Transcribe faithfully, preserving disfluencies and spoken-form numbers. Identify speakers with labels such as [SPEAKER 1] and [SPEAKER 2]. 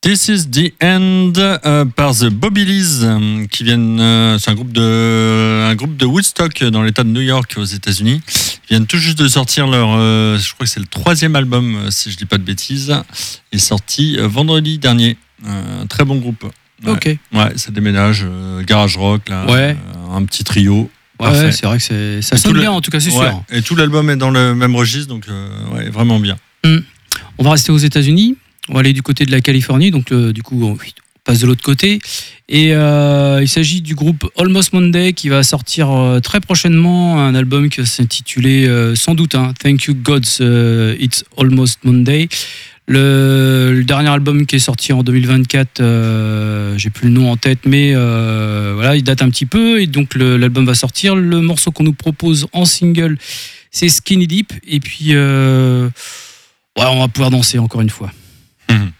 [SPEAKER 1] This is the End euh, par The Bobbylys euh, qui viennent, euh, c'est un groupe de un groupe de Woodstock dans l'État de New York aux États-Unis. Ils viennent tout juste de sortir leur, euh, je crois que c'est le troisième album euh, si je dis pas de bêtises. Il est sorti euh, vendredi dernier. Euh, un très bon groupe. Ouais.
[SPEAKER 2] Ok.
[SPEAKER 1] Ouais, ça déménage, euh, garage rock là,
[SPEAKER 2] Ouais.
[SPEAKER 1] euh, un petit trio.
[SPEAKER 2] Ouais, ouais, c'est vrai que c'est, ça
[SPEAKER 1] Et
[SPEAKER 2] sonne
[SPEAKER 1] tout
[SPEAKER 2] bien
[SPEAKER 1] le-
[SPEAKER 2] en tout cas, c'est
[SPEAKER 1] Ouais,
[SPEAKER 2] sûr.
[SPEAKER 1] et tout l'album est dans le même registre, donc euh, ouais, vraiment bien.
[SPEAKER 2] On va rester aux États-Unis. On va aller du côté de la Californie, donc euh, du coup on passe de l'autre côté. Et euh, il s'agit du groupe Almost Monday qui va sortir euh, très prochainement un album qui va s'intituler euh, sans doute hein, Thank You Gods, euh, It's Almost Monday. Le, le dernier album qui est sorti en deux mille vingt-quatre, euh, j'ai plus le nom en tête, mais euh, voilà, il date un petit peu et donc le, l'album va sortir. Le morceau qu'on nous propose en single, c'est Skinny Deep. Et puis, euh, ouais, on va pouvoir danser encore une fois.
[SPEAKER 1] Mhm.